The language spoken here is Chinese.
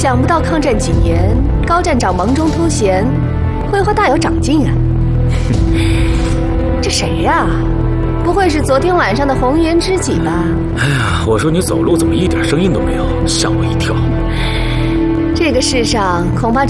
想不到抗战几年，高站长忙中偷闲，挥霍大有长进啊！这谁呀？不会是昨天晚上的红颜知己吧？ 哎呀，我说你走路怎么一点声音都没有，吓我一跳。 这个世上恐怕